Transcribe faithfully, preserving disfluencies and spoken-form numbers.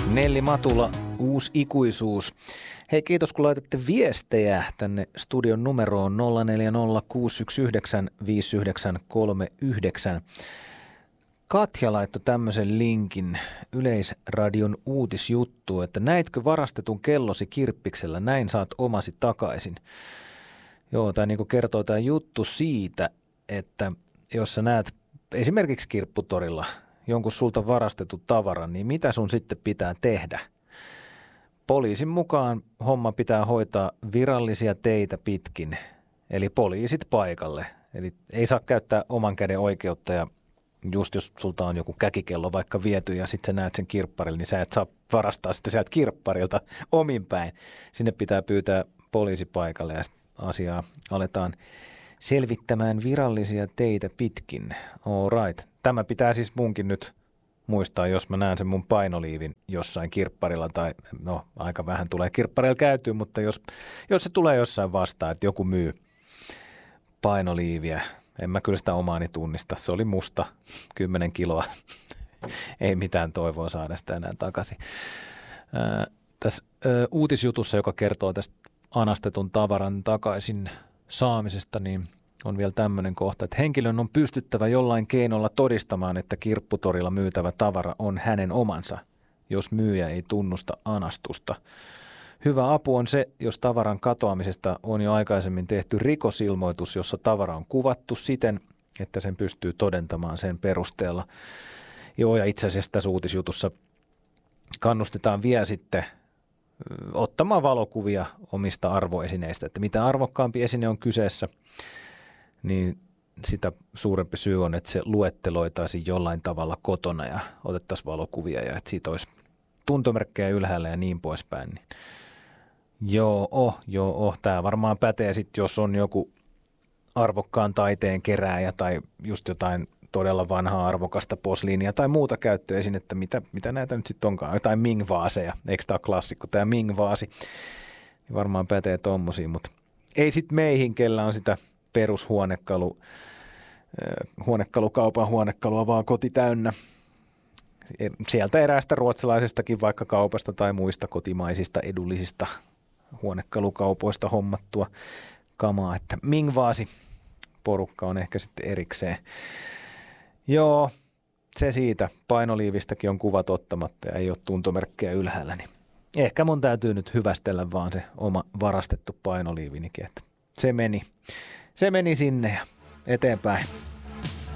Nelli Matula, Uusi ikuisuus. Hei, kiitos kun laitatte viestejä tänne studion numeroon nolla neljä nolla kuusi yksi yhdeksän viisi yhdeksän kolme yhdeksän. Katja laittoi tämmöisen linkin Yleisradion uutisjuttuun, että näitkö varastetun kellosi kirppiksellä, näin saat omasi takaisin. Joo, tämä niin kuin kertoo tämä juttu siitä, että jos sä näet esimerkiksi kirpputorilla jonkun sulta varastetun tavaran, niin mitä sun sitten pitää tehdä? Poliisin mukaan homma pitää hoitaa virallisia teitä pitkin, eli poliisit paikalle. Eli ei saa käyttää oman käden oikeutta ja just jos sulta on joku käkikello vaikka viety ja sitten sä näet sen kirpparilla, niin sä et saa varastaa sitten sieltä kirpparilta omin päin. Sinne pitää pyytää poliisi paikalle ja asiaa aletaan selvittämään virallisia teitä pitkin. All right. Tämä pitää siis munkin nyt muistaa, jos mä näen sen mun painoliivin jossain kirpparilla tai no aika vähän tulee kirpparilla käytyä, mutta jos, jos se tulee jossain vastaan, että joku myy painoliiviä, en mä kyllä sitä omaani tunnista. Se oli musta, kymmenen kiloa. Ei mitään toivoa saada sitä enää takaisin. Ää, tässä ää, uutisjutussa, joka kertoo tästä anastetun tavaran takaisin saamisesta, niin on vielä tämmöinen kohta, että henkilön on pystyttävä jollain keinolla todistamaan, että kirpputorilla myytävä tavara on hänen omansa, jos myyjä ei tunnusta anastusta. Hyvä apu on se, jos tavaran katoamisesta on jo aikaisemmin tehty rikosilmoitus, jossa tavara on kuvattu siten, että sen pystyy todentamaan sen perusteella. Joo, ja itse asiassa tässä uutisjutussa kannustetaan vielä sitten ottamaan valokuvia omista arvoesineistä, että mitä arvokkaampi esine on kyseessä, niin sitä suurempi syy on, että se luetteloitaisiin jollain tavalla kotona ja otettaisiin valokuvia ja että siitä olisi tuntomerkkejä ylhäällä ja niin poispäin. Niin joo, oh, joo, oh. Tämä varmaan pätee sitten, jos on joku arvokkaan taiteen kerääjä tai just jotain todella vanhaa arvokasta posliinia tai muuta käyttöesinettä, mitä, mitä näitä nyt sitten onkaan, jotain Ming-vaaseja, eikö tämä ole klassikko, tämä Ming-vaasi, niin varmaan pätee tommosia, mutta ei sitten meihin, kellä on sitä perushuonekalu, huonekalukaupan huonekalua vaan koti täynnä. Sieltä eräästä ruotsalaisestakin vaikka kaupasta tai muista kotimaisista edullisista huonekalukaupoista hommattua kamaa, että Ming-vaasi porukka on ehkä sitten erikseen. Joo, se siitä. Painoliivistäkin on kuvat ottamatta ja ei ole tuntomerkkejä ylhäällä, niin ehkä mun täytyy nyt hyvästellä vaan se oma varastettu painoliivinikin, että se meni. Se meni sinne ja eteenpäin.